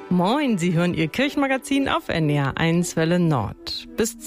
Moin, Sie hören Ihr Kirchenmagazin auf NDR 1 Welle Nord. Bis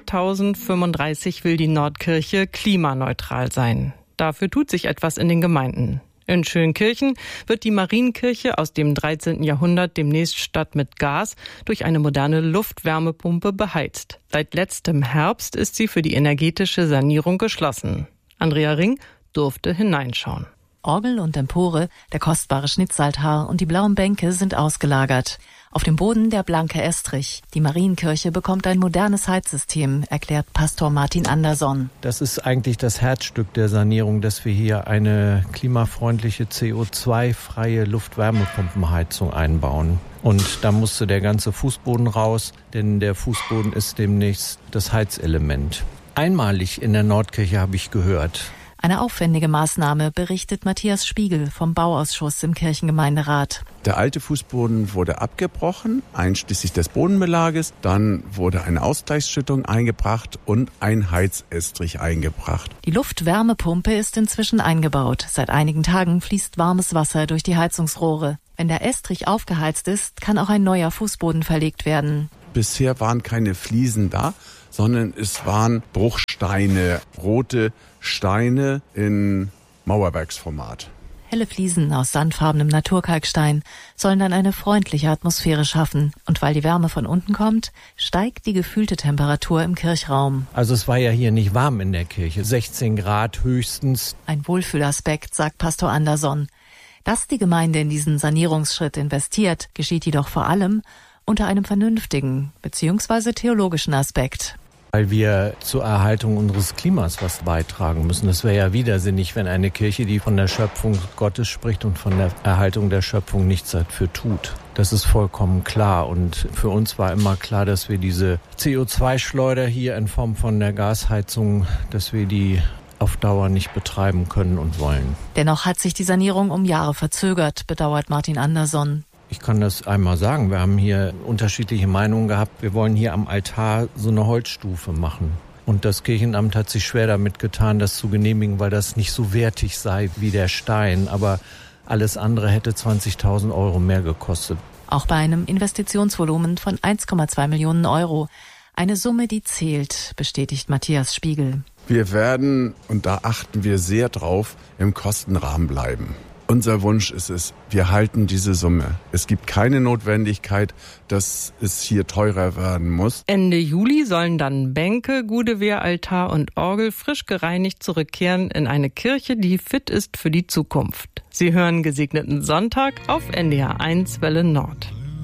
2035 will die Nordkirche klimaneutral sein. Dafür tut sich etwas in den Gemeinden. In Schönkirchen wird die Marienkirche aus dem 13. Jahrhundert demnächst statt mit Gas durch eine moderne Luftwärmepumpe beheizt. Seit letztem Herbst ist sie für die energetische Sanierung geschlossen. Andrea Ring durfte hineinschauen. Orgel und Empore, der kostbare Schnitzaltar und die blauen Bänke sind ausgelagert. Auf dem Boden der blanke Estrich. Die Marienkirche bekommt ein modernes Heizsystem, erklärt Pastor Martin Anderson. Das ist eigentlich das Herzstück der Sanierung, dass wir hier eine klimafreundliche, CO2-freie Luftwärmepumpenheizung einbauen. Und da musste der ganze Fußboden raus, denn der Fußboden ist demnächst das Heizelement. Einmalig in der Nordkirche habe ich gehört. Eine aufwendige Maßnahme, berichtet Matthias Spiegel vom Bauausschuss im Kirchengemeinderat. Der alte Fußboden wurde abgebrochen, einschließlich des Bodenbelages. Dann wurde eine Ausgleichsschüttung eingebracht und ein Heizestrich eingebracht. Die Luftwärmepumpe ist inzwischen eingebaut. Seit einigen Tagen fließt warmes Wasser durch die Heizungsrohre. Wenn der Estrich aufgeheizt ist, kann auch ein neuer Fußboden verlegt werden. Bisher waren keine Fliesen da, sondern es waren Bruchsteine, rote Steine in Mauerwerksformat. Helle Fliesen aus sandfarbenem Naturkalkstein sollen dann eine freundliche Atmosphäre schaffen. Und weil die Wärme von unten kommt, steigt die gefühlte Temperatur im Kirchraum. Also es war ja hier nicht warm in der Kirche, 16 Grad höchstens. Ein Wohlfühlaspekt, sagt Pastor Anderson. Dass die Gemeinde in diesen Sanierungsschritt investiert, geschieht jedoch vor allem unter einem vernünftigen bzw. theologischen Aspekt. Weil wir zur Erhaltung unseres Klimas was beitragen müssen. Es wäre ja widersinnig, wenn eine Kirche, die von der Schöpfung Gottes spricht und von der Erhaltung der Schöpfung nichts dafür tut. Das ist vollkommen klar. Und für uns war immer klar, dass wir diese CO2-Schleuder hier in Form von der Gasheizung, dass wir die auf Dauer nicht betreiben können und wollen. Dennoch hat sich die Sanierung um Jahre verzögert, bedauert Martin Anderson. Ich kann das einmal sagen. Wir haben hier unterschiedliche Meinungen gehabt. Wir wollen hier am Altar so eine Holzstufe machen. Und das Kirchenamt hat sich schwer damit getan, das zu genehmigen, weil das nicht so wertig sei wie der Stein. Aber alles andere hätte 20.000 Euro mehr gekostet. Auch bei einem Investitionsvolumen von 1,2 Millionen Euro. Eine Summe, die zählt, bestätigt Matthias Spiegel. Wir werden, und da achten wir sehr drauf, im Kostenrahmen bleiben. Unser Wunsch ist es, wir halten diese Summe. Es gibt keine Notwendigkeit, dass es hier teurer werden muss. Ende Juli sollen dann Bänke, Gudewehraltar und Orgel frisch gereinigt zurückkehren in eine Kirche, die fit ist für die Zukunft. Sie hören Gesegneten Sonntag auf NDR 1 Welle Nord.